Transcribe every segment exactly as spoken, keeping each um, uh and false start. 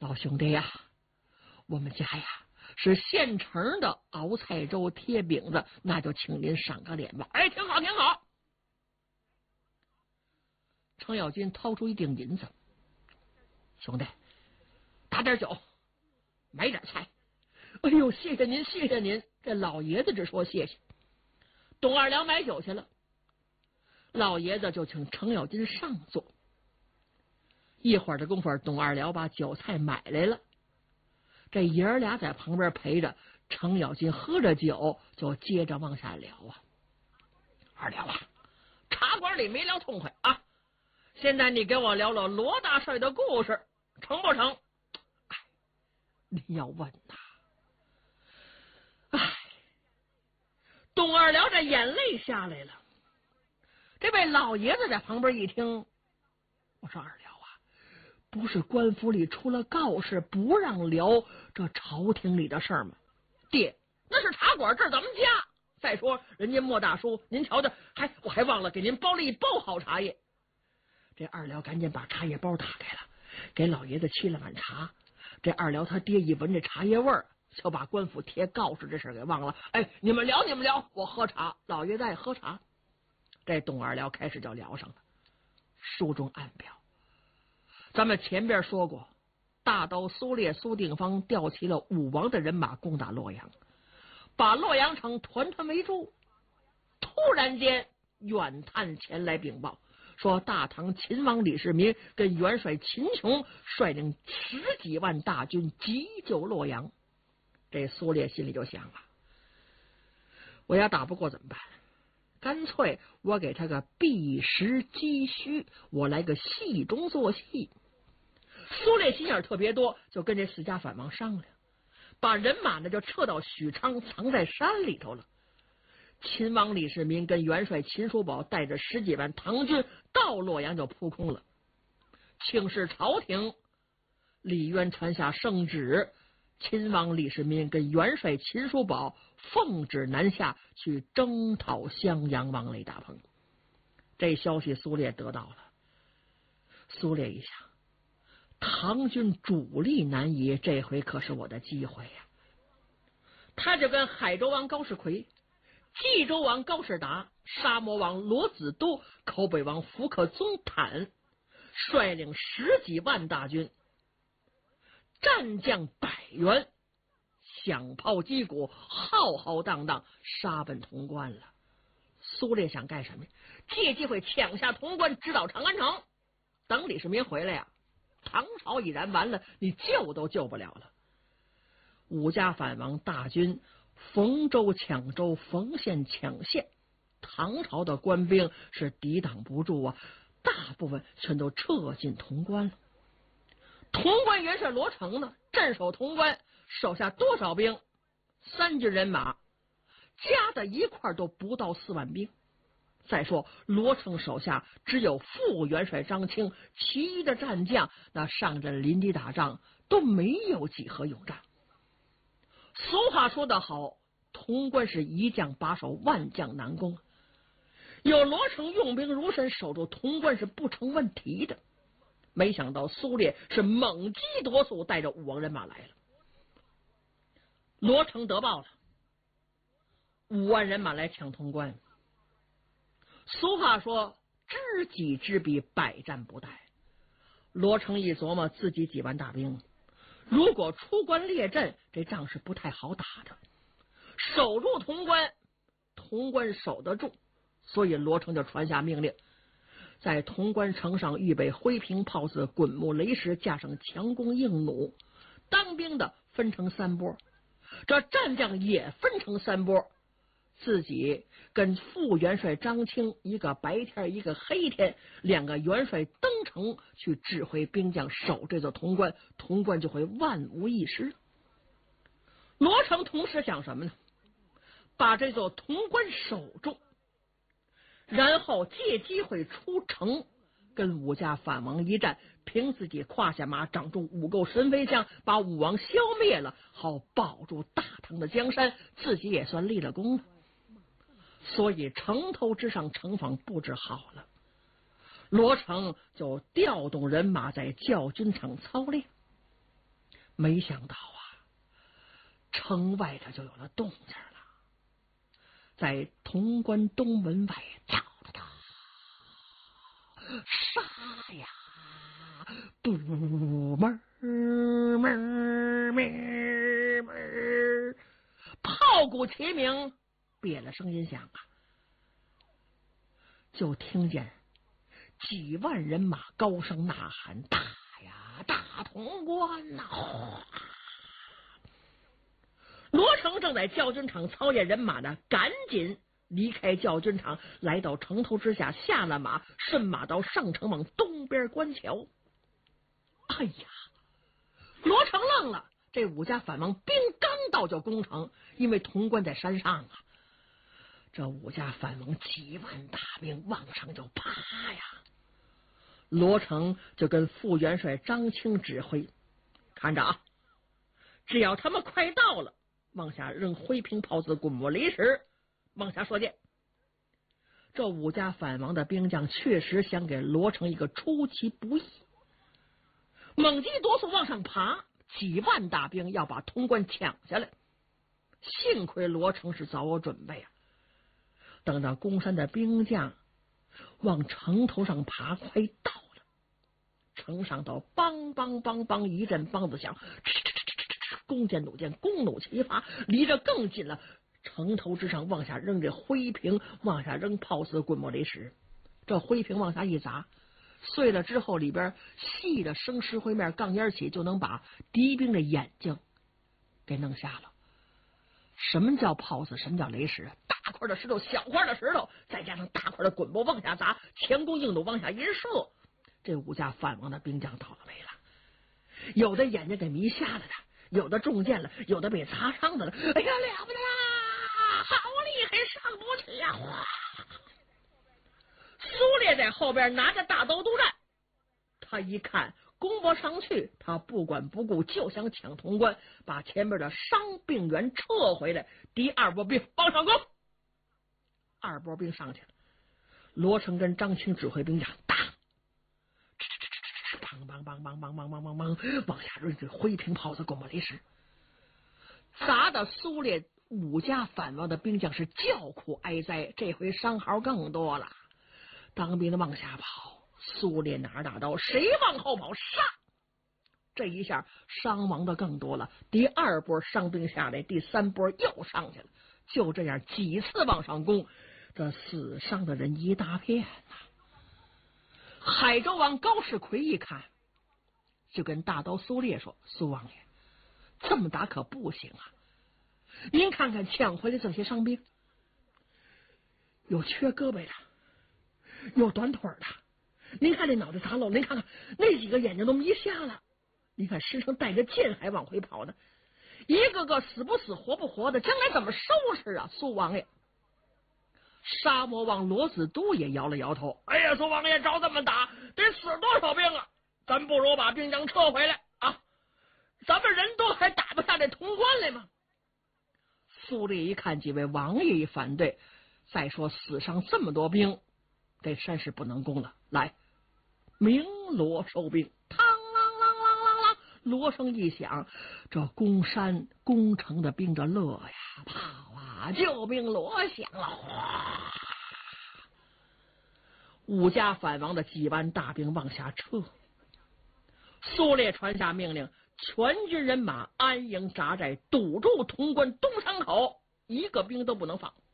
老兄弟呀，我们家呀是现成的熬菜粥贴饼子，那就请您赏个脸吧。哎，挺好挺好。程咬金掏出一锭银子，兄弟，打点酒，买点菜。哎呦，谢谢您，谢谢您。这老爷子只说谢谢。董二良买酒去了，老爷子就请程咬金上座。一会儿的功夫，董二良把酒菜买来了，这爷儿俩在旁边陪着，程咬金喝着酒就接着往下聊啊。二聊啊，茶馆里没聊痛快啊，现在你给我聊聊罗大帅的故事，成不成？哎，你要问呐，哎，董二辽这眼泪下来了。这位老爷子在旁边一听，我说二辽啊，不是官府里出了告示，不让聊这朝廷里的事儿吗？爹，那是茶馆，这是咱们家。再说人家莫大叔，您瞧瞧，还我还忘了给您包了一包好茶叶。这二辽赶紧把茶叶包打开了，给老爷子沏了碗茶。这二辽他爹一闻这茶叶味儿，就把官府贴告示这事给忘了。哎，你们聊你们聊，我喝茶。老爷子爱喝茶。这董二辽开始就聊上了。书中暗表，咱们前边说过，大刀苏烈、苏定方调齐了武王的人马攻打洛阳，把洛阳城团团围住。突然间，远探前来禀报，说大唐秦王李世民跟元帅秦琼率领十几万大军急救洛阳。这苏烈心里就想了，我要打不过怎么办？干脆我给他个避实击虚，我来个戏中做戏。苏烈心眼特别多，就跟这四家反王商量，把人马呢就撤到许昌，藏在山里头了。秦王李世民跟元帅秦叔宝带着十几万唐军到洛阳就扑空了。请示朝廷，李渊传下圣旨，秦王李世民跟元帅秦叔宝奉旨南下去征讨襄阳王雷大鹏。这消息苏烈得到了。苏烈一想，唐军主力南移，这回可是我的机会呀、啊！他就跟海州王高士奎、冀州王高士达、沙漠王罗子都、口北王福克宗坦率领十几万大军，战将百员，响炮击鼓，浩浩荡荡杀奔潼关了。苏烈想干什么？借机会抢下潼关，直捣长安城。等李世民回来呀、啊，唐朝已然完了，你救都救不了了。五家反王大军逢州抢州，逢县抢县，唐朝的官兵是抵挡不住啊，大部分全都撤进潼关了。潼关元帅罗成呢，镇守潼关，手下多少兵？三军人马，加在一块都不到四万兵。再说罗成手下只有副元帅张清，其余的战将那上阵临敌打仗都没有几何勇战。俗话说得好，潼关是一将把守，万将难攻。有罗成用兵如神，守住潼关是不成问题的。没想到苏烈是猛击夺速，带着武王人马来了。罗成得报了，五万人马来抢潼关。俗话说，知己知彼，百战不殆。罗成一琢磨，自己几万大兵，如果出关列阵，这仗是不太好打的。守住潼关，潼关守得住，所以罗成就传下命令，在潼关城上预备灰瓶炮子、滚木雷石，加上强弓硬弩。当兵的分成三波，这战将也分成三波，自己跟副元帅张清，一个白天一个黑天，两个元帅登城去指挥兵将守这座潼关，潼关就会万无一失。罗成同时想什么呢？把这座潼关守住，然后借机会出城跟武家反王一战，凭自己胯下马长中五钩神飞枪，把武王消灭了，好保住大唐的江山，自己也算立了功了。所以城头之上城防布置好了，罗成就调动人马在教军场操练。 没想到啊，城外头就有了动静了，在潼关东门外，哒哒哒，杀呀，嘟门门门门，炮鼓齐鸣，别了声音响啊，就听见几万人马高声呐喊：“打呀，打潼关呐！”罗成正在教军场操演人马呢，赶紧离开教军场，来到城头之下，下了马，顺马到上城往东边观瞧。哎呀，罗成愣了，这武家反王兵刚到就攻城，因为潼关在山上啊。这武家反王几万大兵往上就爬呀。罗成就跟副元帅张清指挥，看着啊，只要他们快到了，往下扔灰瓶炮子、滚木雷石，往下射箭。这武家反王的兵将确实想给罗成一个出其不意，猛鸡夺速往上爬，几万大兵要把潼关抢下来。幸亏罗成是早有准备啊，等到攻山的兵将往城头上爬，快到了，城上头梆梆梆梆一阵梆子响，弓箭弩箭，弓弩齐发，离着更近了。城头之上往下扔这灰瓶，往下扔炮子、滚木雷石。这灰瓶往下一砸，碎了之后，里边细的生石灰面，杠烟起，就能把敌兵的眼睛给弄瞎了。什么叫炮子？什么叫雷石？大块的石头，小块的石头，再加上大块的滚木往下砸，前弓硬弩往下一射，这武家反王的兵将倒了霉了，有的眼睛给迷瞎了的，有的中箭了，有的被砸伤的了。哎呀，了不得啦！好厉害，上不去呀！哗！苏烈在后边拿着大刀督战，他一看攻不上去，他不管不顾，就想抢潼关，把前面的伤病员撤回来。第二波兵往上攻，二波兵上去了。罗成跟张清指挥兵将，打，梆梆梆梆梆梆梆梆梆，往下扔这灰瓶炮子、滚木雷石，砸的苏烈武家反王的兵将是叫苦哀哉，这回伤号更多了。当兵的往下跑，苏烈拿着大刀，谁往后跑杀，这一下伤亡的更多了。第二波伤兵下来，第三波又上去了，就这样几次往上攻，这死伤的人一大片啊。海州王高士奎一看，就跟大刀苏烈说：“苏王爷，这么打可不行啊！您看看抢回来这些伤兵，有缺胳膊的，有短腿的，您看这脑袋砸漏，您看看那几个眼睛都迷瞎了，你看身上带着剑还往回跑呢，一个个死不死活不活的，将来怎么收拾啊？”苏王爷，沙漠王罗子都也摇了摇头：“哎呀，苏王爷，照这么打得死多少兵啊？咱不如把兵将撤回来啊，咱们人多还打不下这潼关来吗？”苏烈一看几位王爷一反对，再说死伤这么多兵，这山是不能攻了，来鸣锣收兵。嘡啷啷啷啷啷，锣声一响，这攻山攻城的兵着乐呀，跑啊，救兵锣响了，哗！武家反王的几万大兵往下撤。苏烈传下命令，全军人马安营扎寨，堵住潼关东山口，一个兵都不能放。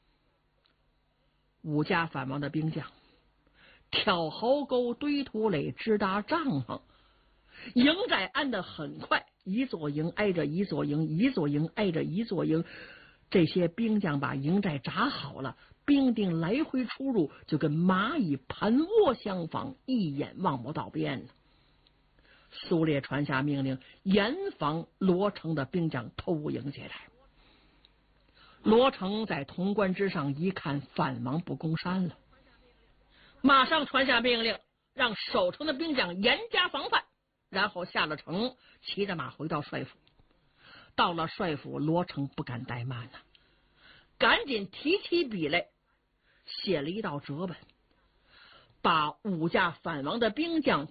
武家反王的兵将挑壕沟、堆土垒、支搭帐篷，营寨安得很快，一座营挨着一座营，一座营挨着一座营。这些兵将把营寨扎好了，兵丁来回出入，就跟蚂蚁盘窝相仿，一眼望不到边呢。苏烈传下命令，严防罗成的兵将偷营劫寨。罗成在潼关之上一看反王不攻山了，马上传下命令，让守城的兵将严加防范，然后下了城，骑着马回到帅府。到了帅府，罗成不敢怠慢了，赶紧提起笔来，写了一道折本，把武家反王的兵将